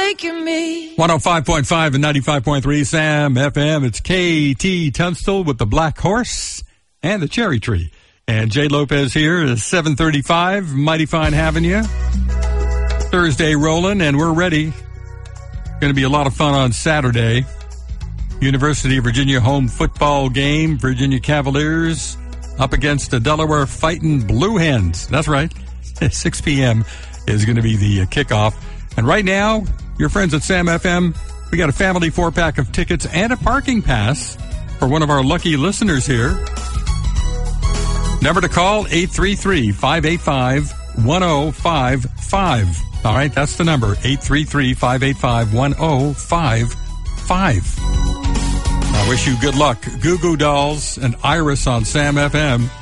making me. 105.5 and 95.3 Sam FM. It's KT Tunstall with the Black Horse and the Cherry Tree. And Jay Lopez here is 735. Mighty fine having you. Thursday rolling, and we're ready. Going to be a lot of fun on Saturday. University of Virginia home football game. Virginia Cavaliers up against the Delaware Fighting Blue Hens. That's right. 6 p.m. is going to be the kickoff. And right now, your friends at Sam FM, we got a family 4-pack of tickets and a parking pass for one of our lucky listeners here. Number to call, 833-585-1055. All right, that's the number, 833-585-1055. I wish you good luck. Goo Goo Dolls and Iris on Sam FM.